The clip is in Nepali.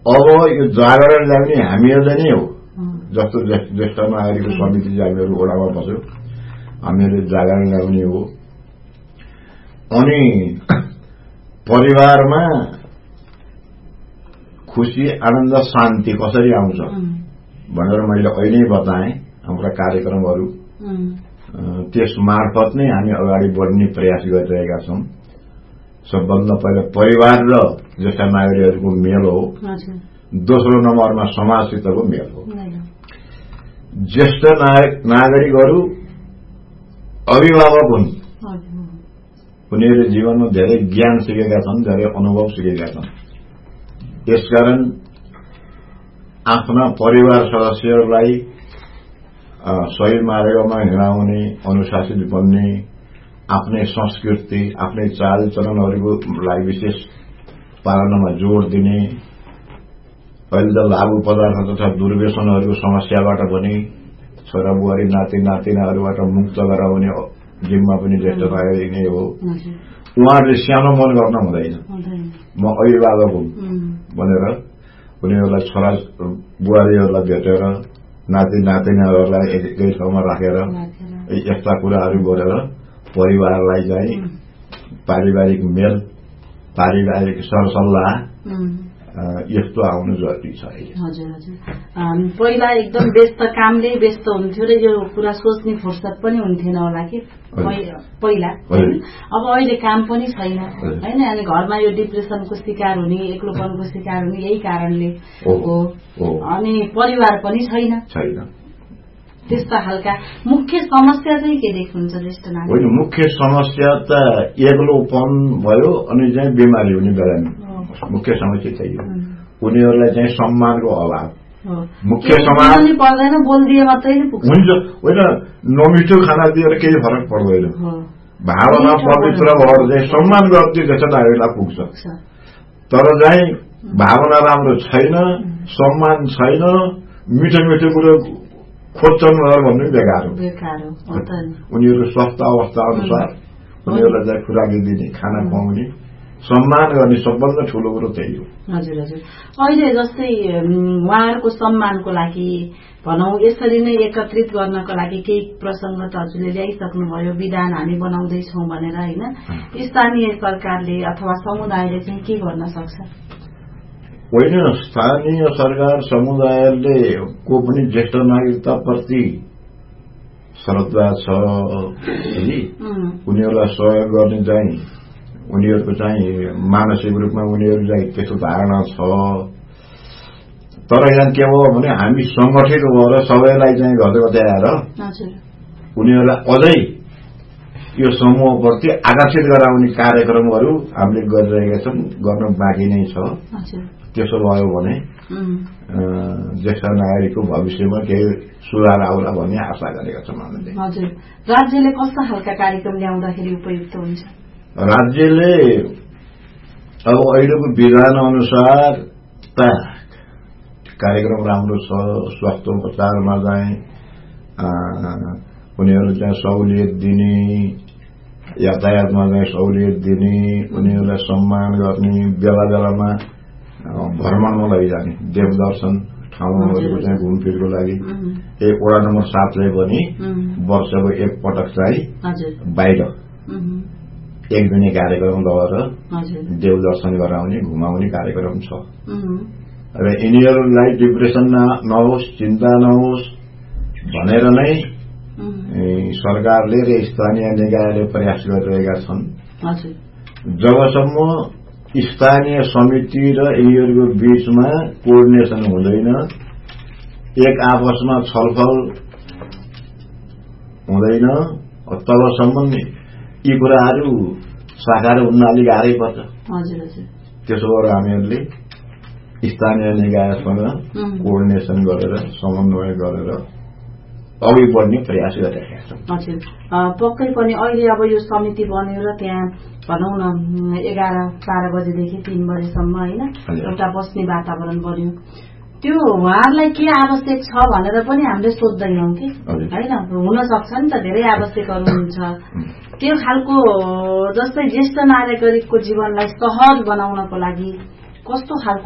अब यो जागरण ल्याउने हामीहरूले नै हो। जस्तो ज्येष्ठ नागरिकको समिति हामीहरू ओडामा बस्यो, हामीहरूले जागरण ल्याउने हो। अनि परिवारमा खुशी, आनन्द, शान्ति कसरी आउँछ भनेर मैले अहिले बताएँ। हाम्रा कार्यक्रमहरू त्यस मार्फत नै हामी अगाडि बढ्ने प्रयास गरिरहेका छौं। सबभन्दा पहिला परिवार र ज्येष्ठ नागरिकहरूको मेल हो। दोस्रो नम्बरमा समाजसितको मेल हो। ज्येष्ठ नागरिकहरू अभिभावक हुन्। उनीहरूले जीवनमा धेरै ज्ञान सिकेका छन्, धेरै अनुभव सिकेका छन्। यसकारण आफ्ना परिवार सदस्यहरूलाई सही मार्गमा हिँडाउने, अनुशासित बन्ने, आफ्नै संस्कृति, आफ्नै चालचलनहरूलाई विशेष पालनमा जोड़ दिने, अहिले त लागू पदार्थ तथा दुर्व्यसनहरूको समस्याबाट पनि छोरा बुहारी नाति नातिनाहरूबाट मुक्त गराउने जिम्मा पनि ज्येष्ठ नागरिक नै हो। उहाँहरूले सानो मन गर्न हुँदैन। म अभिभावक हुँ भनेर उनीहरूलाई छोरा बुहारीहरूलाई भेटेर, नाति नातिनाहरूलाई एकै ठाउँमा राखेर यस्ता कुराहरू गरेर परिवारलाई चाहिँ पारिवारिक मेल, पारिवारिक सरसल्लाह यस्तो आउनु जरुरी छ। हजुर हजुर, पहिला एकदम व्यस्त कामले व्यस्त हुन्थ्यो र यो कुरा सोच्ने फुर्सद पनि हुन्थेन होला कि पहिला। अब अहिले काम पनि छैन हैन, अनि घरमा यो डिप्रेसनको शिकार हुने, एक्लोपनको शिकार हुने यही कारणले हो। अनि परिवार पनि छैन। त्यस्ता खालका मुख्य समस्या चाहिँ के देख्नुहुन्छ ज्येष्ठ नागरिक? मुख्य समस्या त एक्लोपन भयो अनि चाहिँ बिमारी हुने बेलामा मुख्य समस्या चाहिँ हो। उनीहरूलाई चाहिँ सम्मानको अभाव मुख्य समस्या पर्दैन। बोलिदिए मात्रै हुन्छ, होइन नमिठो खाना दिएर केही फरक पर्दैन। भावना पवित्र भएर चाहिँ सम्मान गर्दै ज्येष्ठ नागरिकलाई पुग्छ। तर चाहिँ भावना राम्रो छैन, सम्मान छैन, मिठो मिठो कुरो खोज्छन् भन्ने बेकार हो। उनीहरू स्वस्थ अवस्था अनुसार उनीहरूलाई चाहिँ खुराकी दिने, खाना खुवाउने, सम्मान गर्ने सबभन्दा ठूलो कुरो त्यही हो। हजुर हजुर, अहिले जस्तै उहाँहरूको सम्मानको लागि भनौं, यसरी नै एकत्रित गर्नको लागि केही प्रसंग त हजुरले ल्याइसक्नुभयो, विधान हामी बनाउँदैछौं भनेर हैन। स्थानीय सरकारले अथवा समुदायले चाहिँ के गर्न सक्छ? होइन, स्थानीय सरकार समुदायले को पनि ज्येष्ठ नागरिकता प्रति श्रद्धा छ। उनीहरूलाई सहयोग गर्ने चाहिँ उनीहरूको चाहिँ मानसिक रूपमा उनीहरू चाहिँ त्यस्तो धारणा छ। तर यहाँ के हो भने हामी संगठित भएर सबैलाई चाहिँ घटे आएर उनीहरूलाई अझै यो समूहप्रति आकर्षित गराउने कार्यक्रमहरू हामीले गरिरहेका छौं, गर्न बाँकी नै छ। त्यसो भयो भने ज्येष्ठ नागरिकको भविष्यमा केही सुधार आउला भन्ने आशा गरेका छौं हामीले। हजुर, राज्यले कस्ता खालका कार्यक्रम ल्याउँदाखेरि उपयुक्त हुन्छ? राज्यले अब अहिलेको विधान अनुसार त कार्यक्रम राम्रो छ। स्वास्थ्य उपचारमा चाहिँ उनीहरू चाहिँ सहुलियत दिने, यातायातमा चाहिँ सहुलियत दिने, उनीहरूलाई सम्मान गर्ने, बेला बेलामा भ्रमणमा लैजाने, देवदर्शन ठाउँहरूको चाहिँ घुमफिरको लागि एक वडा नम्बर 7 ले पनि वर्षको एक पटक चाहिँ बाहिर एक दिने कार्यक्रम लगेर देवदर्शन गराउने, घुमाउने कार्यक्रम छ। र यिनीहरूलाई डिप्रेसन नहोस्, चिन्ता नहोस् भनेर नै सरकारले र स्थानीय निकायले प्रयास गरिरहेका छन्। जबसम्म स्थानीय समिति र यिनीहरूको बीचमा कोअर्डिनेसन हुँदैन, एक आपसमा छलफल हुँदैन, तबसम्म यी कुराहरू साकार हुन अलि गाह्रै पर्छ। त्यसो भएर हामीहरूले स्थानीय निकायसँग कोअर्डिनेसन गरेर, समन्वय गरेर अघि बढ्ने प्रयास गरिरहेका छौं। हजुर, पक्कै पनि अहिले अब यो समिति बन्यो र त्यहाँ भनौं न 11-12 बजेदेखि 3 बजेसम्म हैन एउटा बस्ने वातावरण बन्यो। त्यो उहाँहरूलाई के आवश्यक छ भनेर पनि हामीले सोध्दैनौं कि हैन। हुन सक्छ नि त, धेरै आवश्यकहरू हुन्छ। त्यो खालको जस्तै ज्येष्ठ नागरिकको जीवनलाई सहज बनाउनको लागि कस्तो खालको